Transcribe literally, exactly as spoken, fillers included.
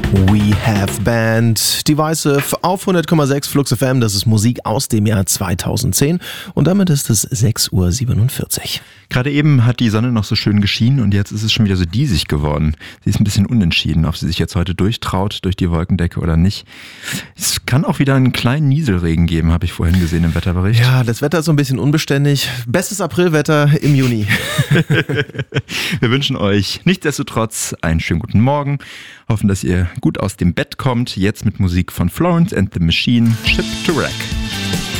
We Have Band, Divisive auf hundert Komma sechs Flux F M. Das ist Musik aus dem Jahr zweitausendzehn und damit ist es sechs Uhr siebenundvierzig. Gerade eben hat die Sonne noch so schön geschienen und jetzt ist es schon wieder so diesig geworden. Sie ist ein bisschen unentschieden, ob sie sich jetzt heute durchtraut durch die Wolkendecke oder nicht. Es kann auch wieder einen kleinen Nieselregen geben, habe ich vorhin gesehen im Wetterbericht. Ja, das Wetter ist so ein bisschen unbeständig. Bestes Aprilwetter im Juni. Wir wünschen euch nichtsdestotrotz einen schönen guten Morgen. Hoffen, dass ihr gut aus dem Bett kommt. Jetzt mit Musik von Florence and the Machine, Ship to Wreck.